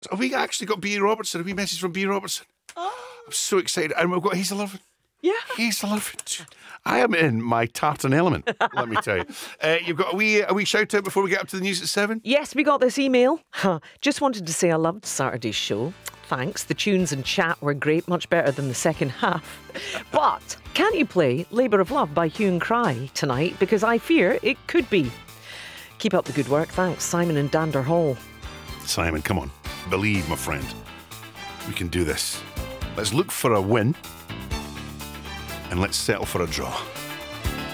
Have we actually got B. Robertson? A wee message from B. Robertson. I'm so excited. And we've got Hazel Irvine. Yeah. Hazel Irvine. I am in my tartan element, let me tell you. You've got a wee shout out before we get up to the news at 7? Yes, we got this email. Just wanted to say I loved Saturday's show. Thanks. The tunes and chat were great, much better than the second half. But can't you play Labour of Love by Hue and Cry tonight? Because I fear it could be. Keep up the good work. Thanks, Simon and Dander Hall. Simon, come on. Believe, my friend. We can do this. Let's look for a win and let's settle for a draw.